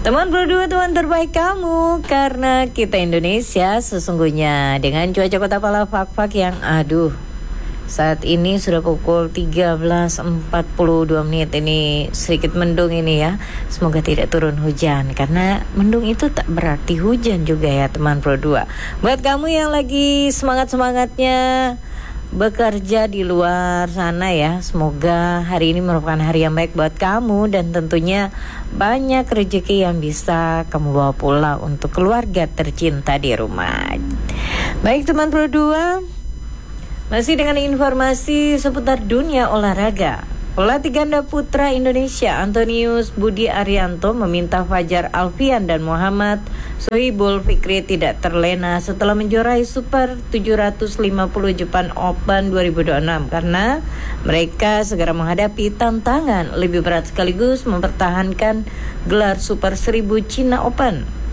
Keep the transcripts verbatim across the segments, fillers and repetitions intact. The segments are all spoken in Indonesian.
Teman berdua, teman terbaik kamu, karena kita Indonesia sesungguhnya dengan cuaca kota Palafak-Fak yang aduh, saat ini sudah pukul tiga belas empat puluh dua menit. Ini sedikit mendung ini ya. Semoga tidak turun hujan, karena mendung itu tak berarti hujan juga ya teman berdua. Buat kamu yang lagi semangat-semangatnya bekerja di luar sana ya, semoga hari ini merupakan hari yang baik buat kamu, dan tentunya banyak rezeki yang bisa kamu bawa pulang untuk keluarga tercinta di rumah. Baik teman berdua, masih dengan informasi seputar dunia olahraga. Pelatih ganda putra Indonesia Antonius Budi Arianto meminta Fajar Alfian dan Muhammad Sohibul Fikri tidak terlena setelah menjuarai Super tujuh ratus lima puluh Jepang Open dua ribu dua puluh enam, karena mereka segera menghadapi tantangan lebih berat sekaligus mempertahankan gelar Super seribu China Open.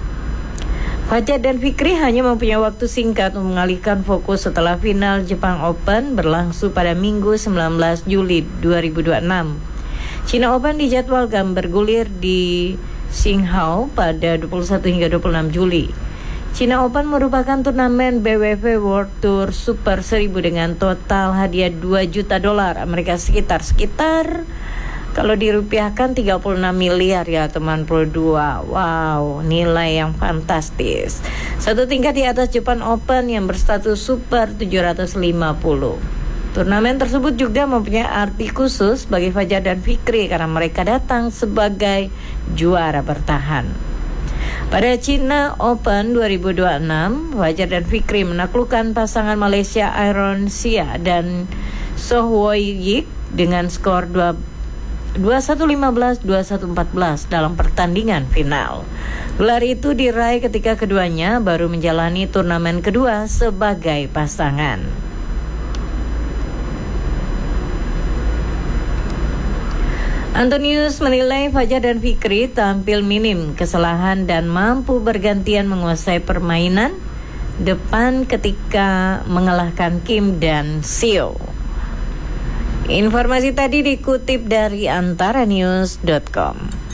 Fajar dan Fikri hanya mempunyai waktu singkat untuk mengalihkan fokus setelah final Jepang Open berlangsung pada Minggu sembilan belas Juli dua ribu dua puluh enam. China Open dijadwalkan bergulir di Qingdao pada dua puluh satu hingga dua puluh enam Juli. China Open merupakan turnamen B W F World Tour Super seribu dengan total hadiah dua juta dolar Amerika sekitar sekitar kalau dirupiahkan tiga puluh enam miliar ya teman berdua. Wow, nilai yang fantastis. Satu tingkat di atas Jepang Open yang berstatus Super tujuh ratus lima puluh. Turnamen tersebut juga mempunyai arti khusus bagi Fajar dan Fikri karena mereka datang sebagai juara bertahan. Pada China Open dua ribu dua puluh enam, Fajar dan Fikri menaklukkan pasangan Malaysia Aaron Sia dan Soh Woi Yik dengan skor dua puluh satu lima belas, dua puluh satu empat belas dalam pertandingan final. Gelar itu diraih ketika keduanya baru menjalani turnamen kedua sebagai pasangan. Antonius menilai Fajar dan Fikri tampil minim kesalahan dan mampu bergantian menguasai permainan depan ketika mengalahkan Kim dan Seo. Informasi tadi dikutip dari antara news dot com.